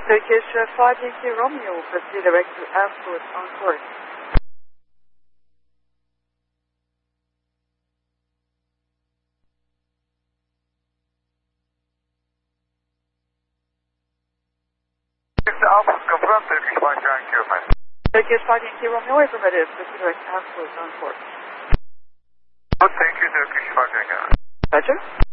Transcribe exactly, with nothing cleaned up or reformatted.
Turkish uh, five Yankee Romeo will proceed direct to airport on course. Alpha, confirm Turkish five Yankee Romeo. Turkish five Yankee Romeo affirmative, proceed direct to airport on course. Thank you, Turkish five Yankee Romeo. Roger.